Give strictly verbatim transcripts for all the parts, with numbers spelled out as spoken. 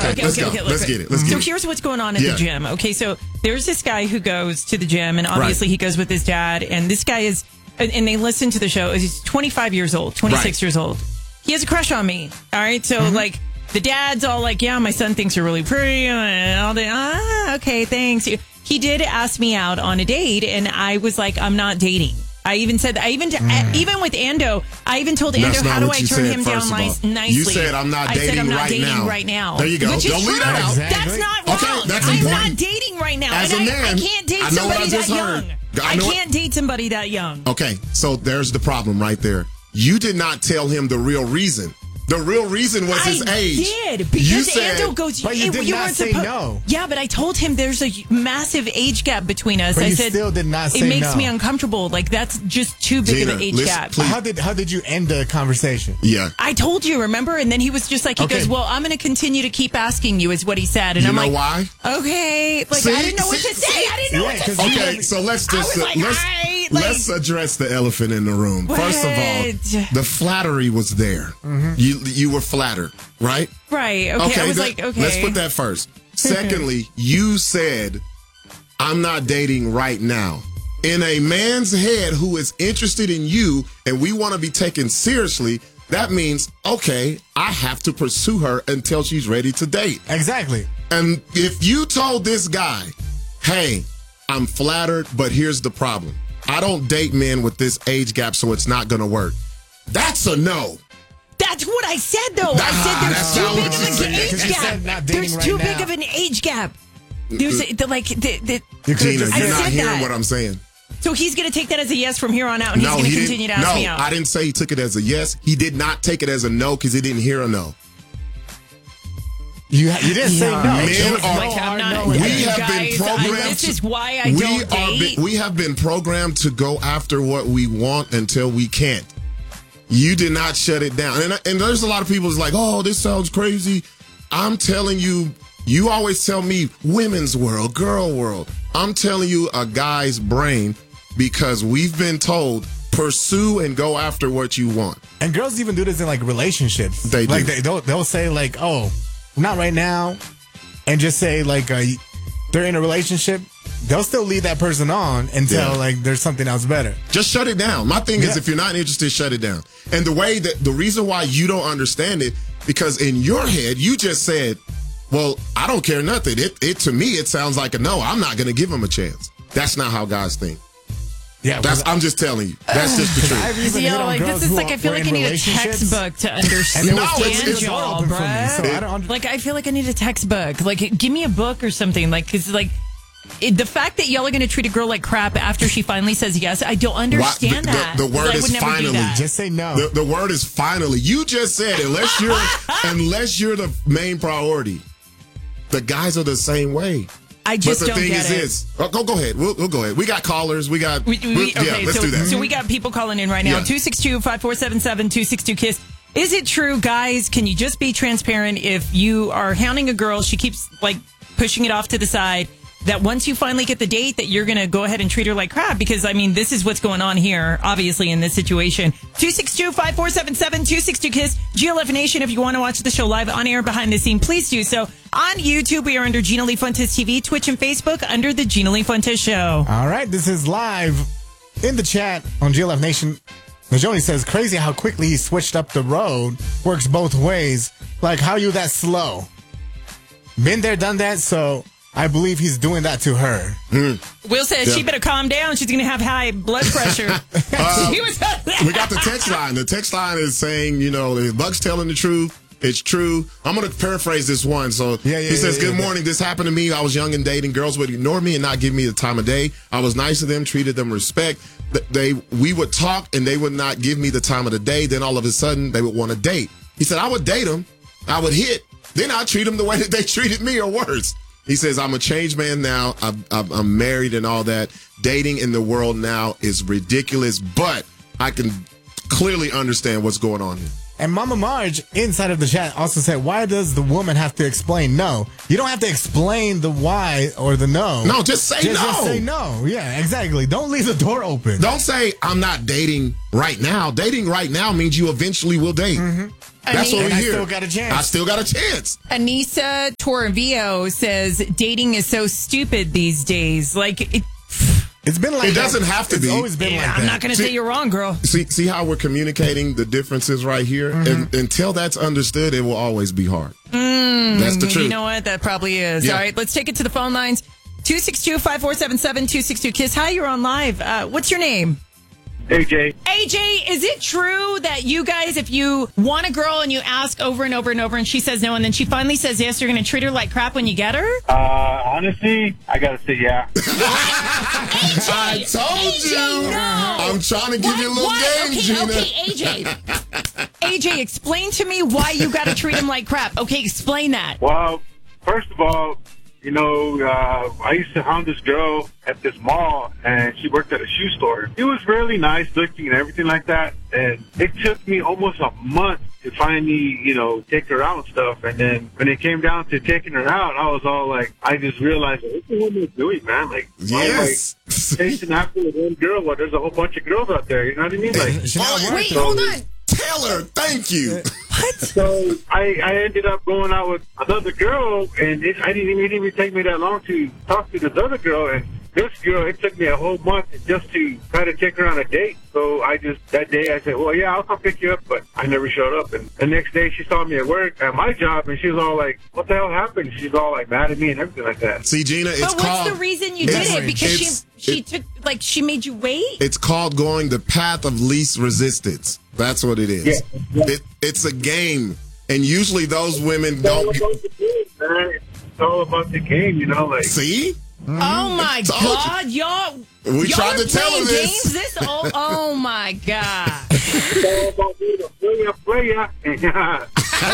Okay, okay, let's okay, go. okay, Let's look. get it. Let's get so it. here's what's going on at Yeah. the gym. Okay, so there's this guy who goes to the gym, and obviously Right. he goes with his dad, and this guy is, and and they listen to the show. He's twenty-five years old, twenty-six Right. years old. He has a crush on me. All right, so Mm-hmm. like the dad's all like, yeah, my son thinks you're really pretty, and all the ah, okay, thanks. He did ask me out on a date, and I was like, I'm not dating. I even said, I even Mm. even with Ando, I even told Ando, That's not how do what I you turn said, him first down of all. nice, nicely? You said, I'm not I said, dating I'm not right dating now. right now. There you go. Which is Don't leave true. that out. That's Exactly. not Okay, wrong. that's I'm important. not dating right now. As and a I, man, I can't date I know what somebody I just that heard. young. I I, know what- can't date somebody that young. Okay, so there's the problem right there. You did not tell him the real reason. The real reason was his I age. did because you said, Ando goes. But you "Eh, did not weren't say suppo-" no. Yeah, but I told him there's a massive age gap between us. But I you said still did not it say makes no. me uncomfortable. Like that's just too big Gina, of an age listen, gap. please. How did how did you end the conversation? Yeah. I told you, remember? And then he was just like, he Okay. goes, well, I'm going to continue to keep asking you, is what he said. And You I'm know like, why? okay. Like, See? I didn't know what See? to say. I didn't know Yeah, what to 'cause say. you- Okay, so let's I just was like, let's, alright, like- let's address the elephant in the room. First of all, What? the flattery was there. You you were flattered, right? Right. Okay. I was that- like, okay. Let's put that first. Secondly, you said, I'm not dating right now. In a man's head who is interested in you and we want to be taken seriously, that means, okay, I have to pursue her until she's ready to date. Exactly. And if you told this guy, hey, I'm flattered, but here's the problem. I don't date men with this age gap, so it's not going to work. That's a no. That's what I said, though. Nah, I said that's there's not too big what of you an said. age Because you gap. said not dating There's right too now. big of an age gap. There's a, the, like the, the, Gina, I you're not said hearing that. what I'm saying. So he's going to take that as a yes from here on out, and he's going to he continue to didn't. ask No, me out. I didn't say he took it as a yes. He did not take it as a no because he didn't hear a no. You you didn't say Yeah. no. Men It was are- no Like, I'm hard not- no. We You have guys, been I- programmed. this to- is why I we don't are date. be- we have been programmed to go after what we want until we can't. You did not shut it down. And, and there's a lot of people who's like, oh, this sounds crazy. I'm telling you, you always tell me women's world, girl world. I'm telling you a guy's brain because we've been told pursue and go after what you want. And girls even do this in like relationships. They do. Like they, they'll they'll say like, oh, not right now, and just say like uh, they're in a relationship. They'll still lead that person on until Yeah. like there's something else better. Just shut it down. My thing is, Yeah. if you're not interested, shut it down. And the way that the reason why you don't understand it, because in your head, you just said, well, I don't care nothing. It, it to me, it sounds like a no. I'm not going to give him a chance. That's not how guys think. Yeah, That's I'm just telling you. That's just the I've truth. even Yeah, hit on like girls this is who like are- I feel were like I in need a relationships. textbook to And it was- understand it's- it's y'all, open for me, bruh. so I don't under- Like I feel like I need a textbook. Like give me a book or something. Like because like it, the fact that y'all are going to treat a girl like crap after she finally says yes, I don't understand the- that. the word I would is never do finally. that. Just say no. The, the word is finally. You just said unless you're unless you're the main priority. The guys are the same way. I just but the don't thing get is it. this. Oh, go go ahead. We'll, we'll go ahead. We got callers. We got. We, we, we'll- okay, yeah, let's so, do that. so we got people calling in right now. Yeah. two six two, five four seven seven, two six two KISS. Is it true, guys? Can you just be transparent if you are hounding a girl, she keeps like pushing it off to the side, that once you finally get the date that you're going to go ahead and treat her like crap? Because, I mean, this is what's going on here, obviously, in this situation. two six two, five four seven seven, two six two KISS. G L F Nation, if you want to watch the show live on air behind the scene, please do so. On YouTube, we are under Gina Lee Fuentes T V, Twitch and Facebook under the Gina Lee Fuentes Show. All right, this is live in the chat on G L F Nation. Najoni says, crazy how quickly he switched up the road. Works both ways. Like, how you that slow? Been there, done that, so I believe he's doing that to her. Will says Yeah. she better calm down. She's going to have high blood pressure. Uh, She was- we got the text line. The text line is saying, you know, if Buck's telling the truth, it's true. I'm going to paraphrase this one. So Yeah, yeah, he says, yeah, good yeah. morning. This happened to me. I was young and dating. Girls would ignore me and not give me the time of day. I was nice to them, treated them with respect. Th- They, we would talk and they would not give me the time of the day. Then all of a sudden they would want to date. He said, I would date them. I would hit. Then I'd treat them the way that they treated me or worse. He says, I'm a changed man now. I'm, I'm, I'm married and all that. Dating in the world now is ridiculous, but I can clearly understand what's going on here. And Mama Marge, inside of the chat, also said, why does the woman have to explain no? You don't have to explain the why or the no. No, just say just, no. Just say no. Yeah, exactly. Don't leave the door open. Don't say, I'm not dating right now. Dating right now means you eventually will date. Mm-hmm. That's what we and hear. I still got a chance. I still got a chance. Anissa Torvio says dating is so stupid these days. Like, it, it's been like It that. doesn't have to it's be. It's always been yeah, like that. I'm not going to say you're wrong, girl. See, see how we're communicating the differences right here? Mm-hmm. And, until that's understood, it will always be hard. Mm, that's the truth. You know what? That probably is. Yeah. All right, let's take it to the phone lines. two six two, five four seven seven, two six two KISS. Hi, you're on live. Uh, what's your name? A J. A J, is it true that you guys, if you want a girl and you ask over and over and over and she says no and then she finally says yes, you're going to treat her like crap when you get her? Uh, honestly, I gotta say yeah. I told A J, you. no. I'm trying to give What? you a little What? game, okay, Gina. Okay, A J. A J, explain to me why you got to treat him like crap. Okay, explain that. Well, first of all, you know, uh, I used to hound this girl at this mall, and she worked at a shoe store. She was really nice looking and everything like that, and it took me almost a month to finally, you know, take her out and stuff. And then when it came down to taking her out, I was all like, I just realized, what's the woman doing, man? Like, Yes. I'm, like, chasing after one girl while there's a whole bunch of girls out there. You know what I mean? Like, She not Wait, working. Wait, hold on. Taylor, thank you. so I, I ended up going out with another girl, and it, I didn't even, it didn't even take me that long to talk to this other girl. And this girl, it took me a whole month just to try to take her on a date. So I just, that day, I said, well, yeah, I'll come pick you up. But I never showed up. And the next day, she saw me at work at my job, and she was all like, what the hell happened? She's all like mad at me and everything like that. See, Gina, it's But what's called. the reason you it's- did it? Because she it's- she it- took, like, she made you wait? It's called going the path of least resistance. That's what it is. Yeah. It, it's a game. And usually those women It's all don't. about the game, man. It's all about the game, you know, like. See? Oh my Told you. God, y'all! We y'all tried are to tell her playing this. Games this oh, oh my God! It's all about being a player, player.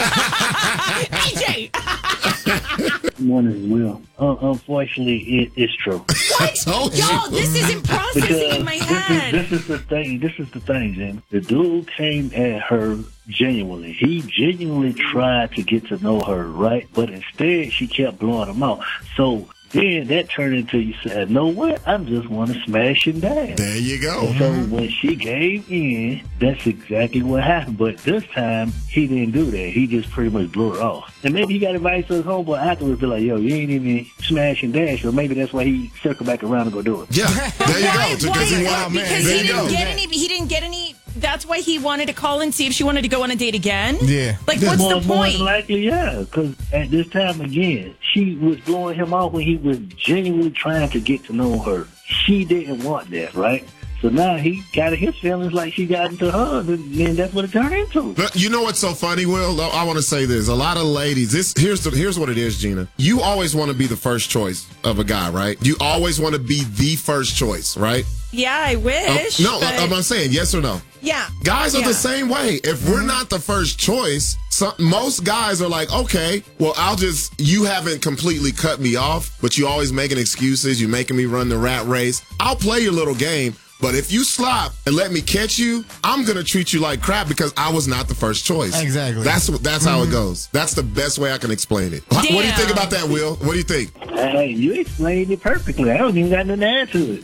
A J, Good morning, Will. Uh, unfortunately, it is true. I told you. y'all, this isn't processing in my this, head. is, this is the thing. This is the thing, Jim. The dude came at her genuinely. He genuinely tried to get to know her, right? But instead, she kept blowing him out. So then that turned into, you said, know what? I just want to smash him down. There you go. And so when she gave in, that's exactly what happened. But this time, he didn't do that. He just pretty much blew her off. And maybe he got advice to his homeboy afterwards, be like, yo, you ain't even smash and dash. Or maybe that's why he circled back around and go do it. Yeah, there you Why- go. why- Because he why- wanted, because there he you didn't go. get any. He didn't get any. That's why he wanted to call and see if she wanted to go on a date again. Yeah. Like, what's more, the more point? than likely, yeah. Because at this time, again, she was blowing him out when he was genuinely trying to get to know her. She didn't want that, right? So now he got in his feelings like she got into her, and then that's what it turned into. But you know what's so funny, Will? I want to say this. A lot of ladies, this here's the, here's what it is, Gina. You always want to be the first choice of a guy, right? You always want to be the first choice, right? Yeah, I Oh, wish. no, but- I'm, I'm saying yes or no. yeah, Guys are Yeah. the same way. If we're not the first choice, some, most guys are like, okay, well, I'll just, you haven't completely cut me off, but you always making excuses. You're making me run the rat race. I'll play your little game. But if you slop and let me catch you, I'm going to treat you like crap because I was not the first choice. Exactly. That's what. That's how it goes. That's the best way I can explain it. What do you think Damn. about that, Will? What do you think? Hey, you explained it perfectly. I don't even got nothing to add to it.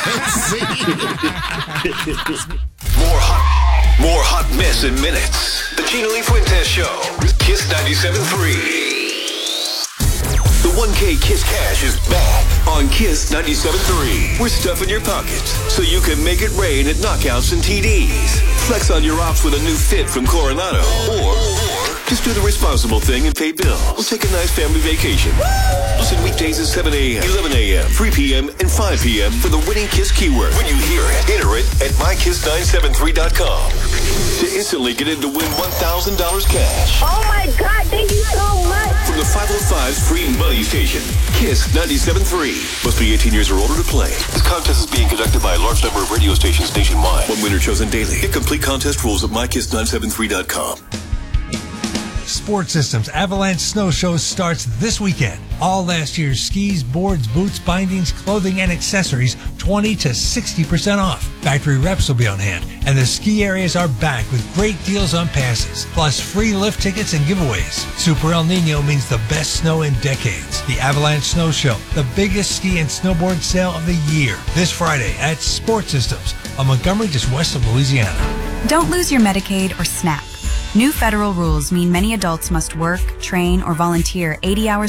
More hot, more hot mess in minutes. The Gina Lee Fuentes Show. Kiss ninety-seven point three. The one K Kiss Cash is back on Kiss ninety-seven point three. We're stuffing your pockets so you can make it rain at knockouts and T Ds. Flex on your ops with a new fit from Coronado. Or, or just do the responsible thing and pay bills. We'll take a nice family vacation. Listen weekdays at seven a.m., eleven a.m., three p.m., and five p.m. for the winning Kiss keyword. When you hear it, enter it at my kiss nine seven three dot com to instantly get in to win one thousand dollars cash. Oh my God, thank you so much. From the five oh five's free money station, Kiss ninety-seven point three. Must be eighteen years or older to play. This contest is being conducted by a large number of radio stations nationwide. One winner chosen daily. Get complete contest rules at my kiss nine seven three dot com. Sport Systems Avalanche Snow Show starts this weekend. All last year's skis, boards, boots, bindings, clothing, and accessories twenty to sixty percent off. Factory reps will be on hand, and the ski areas are back with great deals on passes, plus free lift tickets and giveaways. Super El Nino means the best snow in decades. The Avalanche Snow Show, the biggest ski and snowboard sale of the year, this Friday at Sport Systems on Montgomery, just west of Louisiana. Don't lose your Medicaid or SNAP. New federal rules mean many adults must work, train, or volunteer eighty hours